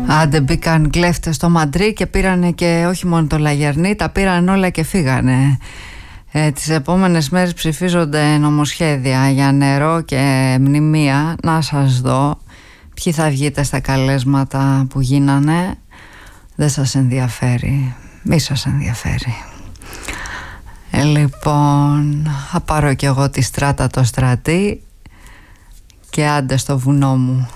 Άντε, μπήκαν κλέφτες στο Μαντρί και πήρανε και όχι μόνο το Λαγερνί, τα πήραν όλα και φύγανε. Τις επόμενες μέρες ψηφίζονται νομοσχέδια για νερό και μνημεία. Να σας δω ποιοι θα βγείτε στα καλέσματα που γίνανε. Δεν σας ενδιαφέρει, μη σας ενδιαφέρει. Λοιπόν, θα πάρω κι εγώ τη στράτα το στρατή και άντε στο βουνό μου.